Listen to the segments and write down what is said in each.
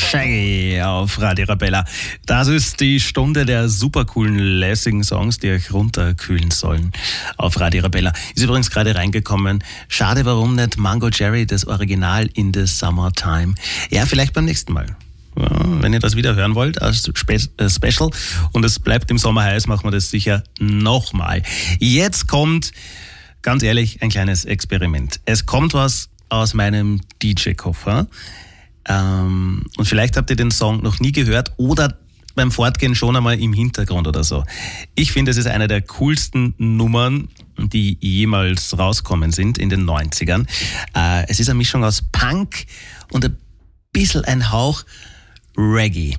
Shaggy auf Radio Arabella. Das ist die Stunde der supercoolen, lässigen Songs, die euch runterkühlen sollen auf Radio Arabella. Ist übrigens gerade reingekommen. Schade, warum nicht Mango Jerry, das Original in the Summertime. Ja, vielleicht beim nächsten Mal. Ja, wenn ihr das wieder hören wollt, als Special und es bleibt im Sommer heiß, machen wir das sicher nochmal. Jetzt kommt, ganz ehrlich, ein kleines Experiment. Es kommt was aus meinem DJ-Koffer. Und vielleicht habt ihr den Song noch nie gehört oder beim Fortgehen schon einmal im Hintergrund oder so. Ich finde, es ist eine der coolsten Nummern, die jemals rauskommen sind in den 90ern. Es ist eine Mischung aus Punk und ein bisschen ein Hauch Reggae.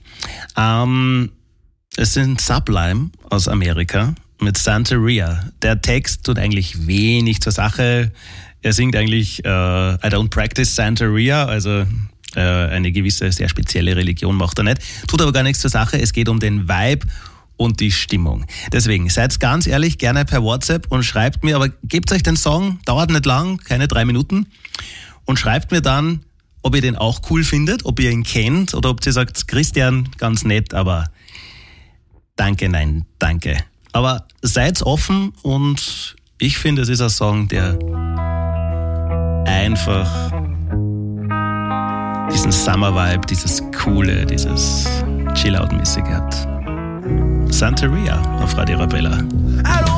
Es sind Sublime aus Amerika mit Santeria. Der Text tut eigentlich wenig zur Sache. Er singt eigentlich I don't practice Santeria, also eine gewisse, sehr spezielle Religion macht er nicht. Tut aber gar nichts zur Sache. Es geht um den Vibe und die Stimmung. Deswegen, seid ganz ehrlich, gerne per WhatsApp und schreibt mir, aber gebt euch den Song, dauert nicht lang, keine 3 Minuten, und schreibt mir dann, ob ihr den auch cool findet, ob ihr ihn kennt oder ob ihr sagt, Christian, ganz nett, aber danke, nein, danke. Aber seid offen und ich finde, es ist ein Song, der einfach diesen Summer-Vibe, dieses Coole, dieses Chill-Out-mäßige hat. Santeria auf Radio Arabella.